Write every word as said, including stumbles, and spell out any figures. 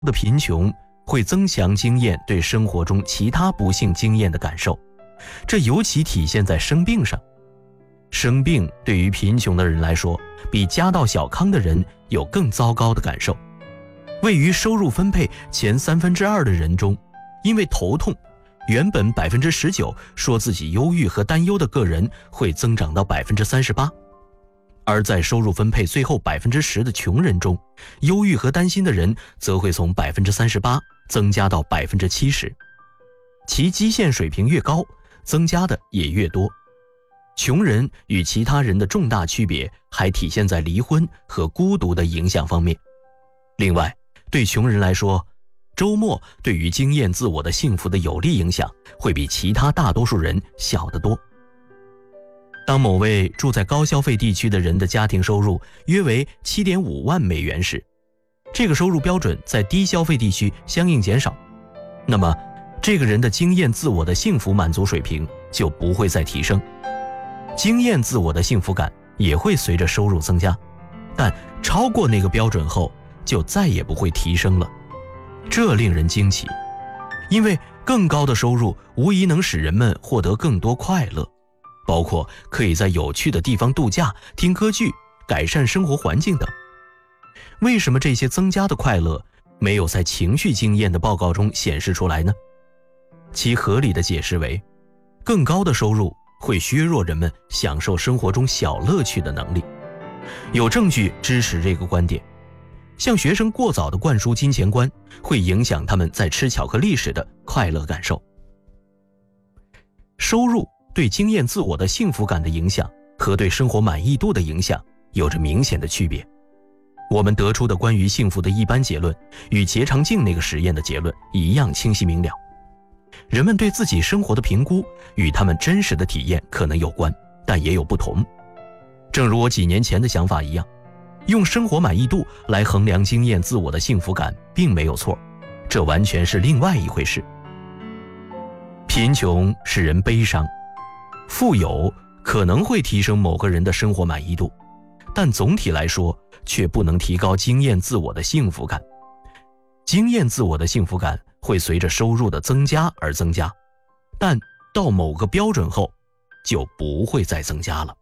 的贫穷会增强经验对生活中其他不幸经验的感受，这尤其体现在生病上。生病对于贫穷的人来说，比家道小康的人有更糟糕的感受。位于收入分配前三分之二的人中，因为头痛，原本 百分之十九 说自己忧郁和担忧的个人会增长到 百分之三十八。而在收入分配最后 百分之十 的穷人中，忧郁和担心的人则会从 百分之三十八 增加到 百分之七十。 其基线水平越高，增加的也越多。穷人与其他人的重大区别还体现在离婚和孤独的影响方面。另外，对穷人来说，周末对于经验自我的幸福的有利影响会比其他大多数人小得多。当某位住在高消费地区的人的家庭收入约为 七点五万美元时，这个收入标准在低消费地区相应减少，那么这个人的经验自我的幸福满足水平就不会再提升。经验自我的幸福感也会随着收入增加，但超过那个标准后就再也不会提升了。这令人惊奇，因为更高的收入无疑能使人们获得更多快乐，包括可以在有趣的地方度假、听歌剧、改善生活环境等。为什么这些增加的快乐没有在情绪经验的报告中显示出来呢？其合理的解释为，更高的收入会削弱人们享受生活中小乐趣的能力。有证据支持这个观点。向学生过早地灌输金钱观，会影响他们在吃巧克力时的快乐感受。收入对经验自我的幸福感的影响和对生活满意度的影响有着明显的区别。我们得出的关于幸福的一般结论与结肠镜那个实验的结论一样清晰明了。人们对自己生活的评估与他们真实的体验可能有关，但也有不同。正如我几年前的想法一样，用生活满意度来衡量经验自我的幸福感并没有错，这完全是另外一回事。贫穷使人悲伤，富有可能会提升某个人的生活满意度，但总体来说却不能提高经验自我的幸福感。经验自我的幸福感会随着收入的增加而增加，但到某个标准后就不会再增加了。